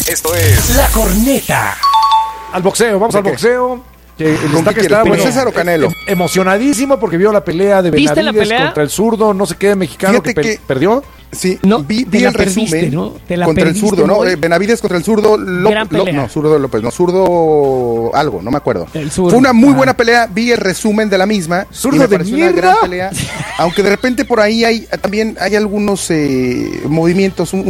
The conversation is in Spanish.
Esto es La Corneta. Al boxeo, vamos al boxeo. Que el ¿Con destaque qué está, quieres? ¿César o Canelo? Emocionadísimo porque vio la pelea de ¿Viste la Benavides pelea? contra el zurdo, no sé qué, mexicano Fíjate que- perdió. Sí, No, vi te la el perdiste, resumen ¿no? Te la contra el perdiste, zurdo, ¿no? Moy. Benavides contra el zurdo Gran pelea. no, zurdo López, no, zurdo algo, no me acuerdo. El zurdo. Fue una muy Ah. buena pelea, vi el resumen de la misma. ¿Zurdo y me de pareció una mierda? gran pelea. Aunque de repente por ahí hay algunos movimientos, un